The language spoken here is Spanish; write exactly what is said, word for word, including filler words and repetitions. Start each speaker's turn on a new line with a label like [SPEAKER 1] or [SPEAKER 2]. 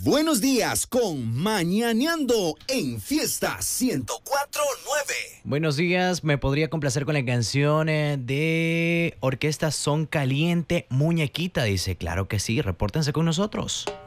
[SPEAKER 1] Buenos días con Mañaneando en Fiesta ciento cuatro punto nueve.
[SPEAKER 2] Buenos días, me podría complacer con la canción eh, de Orquesta Son Caliente, Muñequita. Dice, claro que sí, repórtense con nosotros.